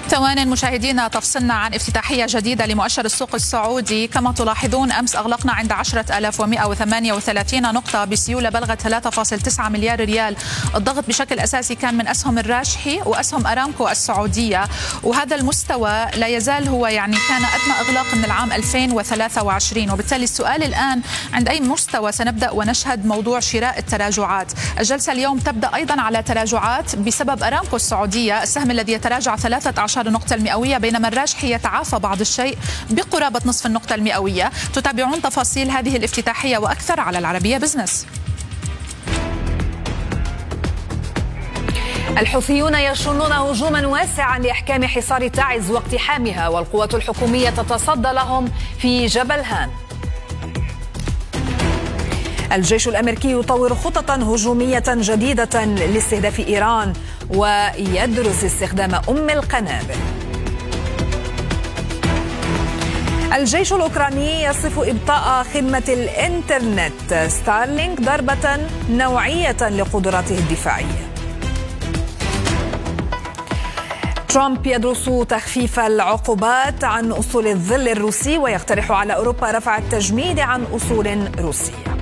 ثوان مشاهدينا تفصلنا عن افتتاحية جديدة لمؤشر السوق السعودي. كما تلاحظون أمس أغلقنا عند 10,138 نقطة بسيولة بلغت 3.9 مليار ريال. الضغط بشكل أساسي كان من أسهم الراجحي وأسهم أرامكو السعودية، وهذا المستوى لا يزال هو كان أدنى إغلاق من العام 2023. وبالتالي السؤال الآن عند أي مستوى سنبدأ ونشهد موضوع شراء التراجعات. الجلسة اليوم تبدأ أيضا على تراجعات بسبب أرامكو السعودية، السهم الذي يتراجع 13 نقطة المئوية، بينما الراجحي يتعافى بعض الشيء بقرابة نصف النقطة المئوية. تتابعون تفاصيل هذه الافتتاحية وأكثر على العربية بزنس. الحوثيون يشنون هجوما واسعا لإحكام حصار تعز واقتحامها، والقوات الحكومية تتصدى لهم في جبل هان. الجيش الأمريكي يطور خططا هجومية جديدة لاستهداف إيران ويدرس استخدام القنابل. الجيش الأوكراني يصف إبطاء خدمة الإنترنت ستارلينك ضربة نوعية لقدراته الدفاعية. ترامب يدرس تخفيف العقوبات عن أصول الظل الروسي، ويقترح على أوروبا رفع التجميد عن أصول روسية.